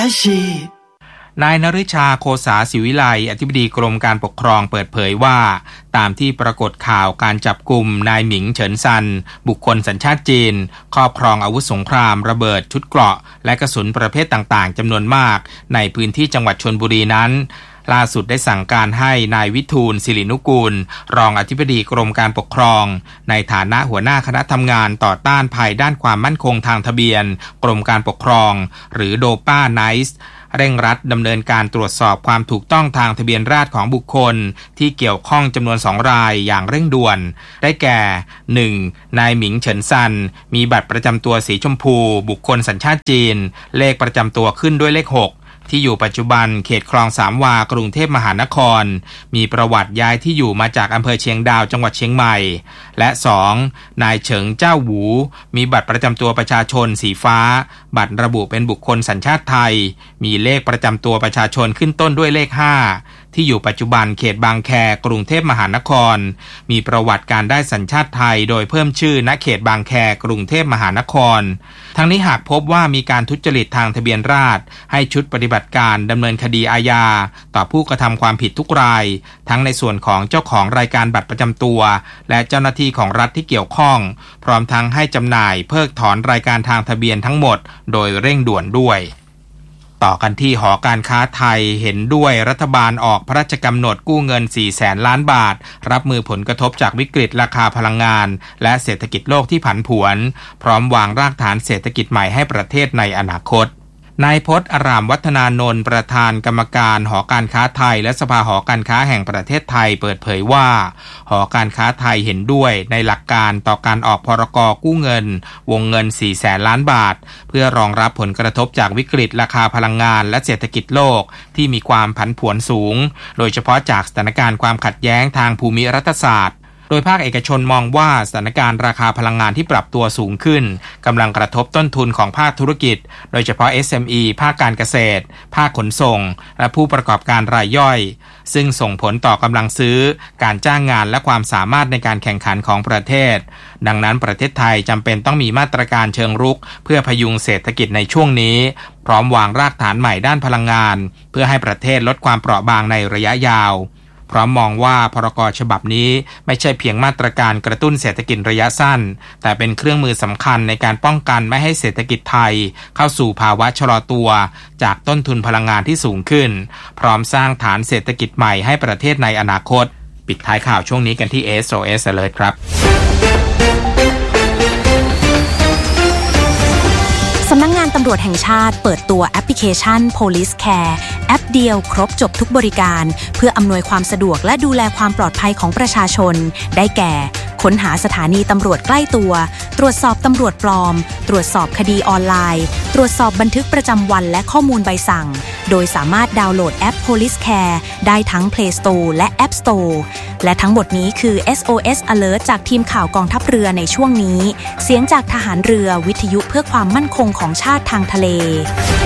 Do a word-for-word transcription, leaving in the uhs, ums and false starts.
นายนฤชาโคสาศิวิไลอธิบดีกรมการปกครองเปิดเผยว่าตามที่ปรากฏข่าวการจับกุมนายหมิงเฉินซันบุคคลสัญชาติจีนครอบครองอาวุธสงครามระเบิดชุดเกราะและกระสุนประเภทต่างๆจำนวนมากในพื้นที่จังหวัดชลบุรีนั้นล่าสุดได้สั่งการให้นายวิทูลศิรินุกูลรองอธิบดีกรมการปกครองในฐานะหัวหน้าคณะทำงานต่อต้านภัยด้านความมั่นคงทางทะเบียนกรมการปกครองหรือโดป้าไนซ์เร่งรัดดำเนินการตรวจสอบความถูกต้องทางทะเบียนราษฎรของบุคคลที่เกี่ยวข้องจำนวนสองรายอย่างเร่งด่วนได้แก่ หนึ่ง นายหมิงเฉินซันมีบัตรประจำตัวสีชมพูบุคคลสัญชาติจีนเลขประจำตัวขึ้นด้วยเลขหกที่อยู่ปัจจุบันเขตคลองสามวากรุงเทพมหานครมีประวัติย้ายที่อยู่มาจากอำเภอเชียงดาวจังหวัดเชียงใหม่และ สอง นายเฉิงเจ้าหวูมีบัตรประจำตัวประชาชนสีฟ้าบัตรระบุเป็นบุคคลสัญชาติไทยมีเลขประจำตัวประชาชนขึ้นต้นด้วยเลขห้าที่อยู่ปัจจุบันเขตบางแคกรุงเทพมหานครมีประวัติการได้สัญชาติไทยโดยเพิ่มชื่อณเขตบางแคกรุงเทพมหานครทั้งนี้หากพบว่ามีการทุจริตทางทะเบียนราษฎรให้ชุดปฏิบัติการดำเนินคดีอาญาต่อผู้กระทำความผิดทุกรายทั้งในส่วนของเจ้าของรายการบัตรประจำตัวและเจ้าหน้าที่ของรัฐที่เกี่ยวข้องพร้อมทั้งให้จำหน่ายเพิกถอนรายการทางทะเบียนทั้งหมดโดยเร่งด่วนด้วยต่อกันที่หอการค้าไทยเห็นด้วยรัฐบาลออกพระราชกำหนดกู้เงิน สี่แสน ล้านบาทรับมือผลกระทบจากวิกฤตราคาพลังงานและเศรษฐกิจโลกที่ผันผวนพร้อมวางรากฐานเศรษฐกิจใหม่ให้ประเทศในอนาคตนายพจน์อรามวัฒนานนท์ประธานกรรมการหอการค้าไทยและสภาหอการค้าแห่งประเทศไทยเปิดเผยว่าหอการค้าไทยเห็นด้วยในหลักการต่อการออกพรกกู้เงินวงเงิน สี่แสน ล้านบาทเพื่อรองรับผลกระทบจากวิกฤตราคาพลังงานและเศรษฐกิจโลกที่มีความผันผวนสูงโดยเฉพาะจากสถานการณ์ความขัดแย้งทางภูมิรัฐศาสตร์โดยภาคเอกชนมองว่าสถานการณ์ราคาพลังงานที่ปรับตัวสูงขึ้นกำลังกระทบต้นทุนของภาคธุรกิจโดยเฉพาะ เอส เอ็ม อี ภาคการเกษตรภาคขนส่งและผู้ประกอบการรายย่อยซึ่งส่งผลต่อกำลังซื้อการจ้างงานและความสามารถในการแข่งขันของประเทศดังนั้นประเทศไทยจำเป็นต้องมีมาตรการเชิงรุกเพื่อพยุงเศรษฐกิจในช่วงนี้พร้อมวางรากฐานใหม่ด้านพลังงานเพื่อให้ประเทศลดความเปราะบางในระยะยาวพร้อมมองว่าพรก.ฉบับนี้ไม่ใช่เพียงมาตรการกระตุ้นเศรษฐกิจระยะสั้นแต่เป็นเครื่องมือสำคัญในการป้องกันไม่ให้เศรษฐกิจไทยเข้าสู่ภาวะชะลอตัวจากต้นทุนพลังงานที่สูงขึ้นพร้อมสร้างฐานเศรษฐกิจใหม่ให้ประเทศในอนาคตปิดท้ายข่าวช่วงนี้กันที่ เอส โอ เอส Alert ครับสำนักงานตำรวจแห่งชาติเปิดตัวแอปพลิเคชัน Police Care แอปเดียวครบจบทุกบริการเพื่ออำนวยความสะดวกและดูแลความปลอดภัยของประชาชนได้แก่ค้นหาสถานีตำรวจใกล้ตัวตรวจสอบตำรวจปลอมตรวจสอบคดีออนไลน์ตรวจสอบบันทึกประจำวันและข้อมูลใบสั่งโดยสามารถดาวน์โหลดแอป Police Care ได้ทั้ง Play Store และ App Store และทั้งหมดนี้คือ เอส โอ เอส Alert จากทีมข่าวกองทัพเรือในช่วงนี้เสียงจากทหารเรือวิทยุเพื่อความมั่นคงของชาติทางทะเล